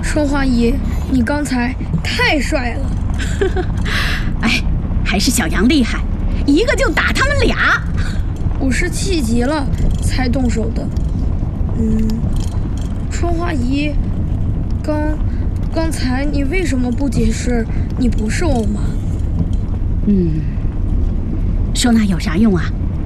春花姨，你刚才太帅了。 哎，还是小杨厉害，一个就打他们俩。 我是气急了才动手的。春花姨，刚才你为什么不解释你不是我妈？ 说那有啥用啊？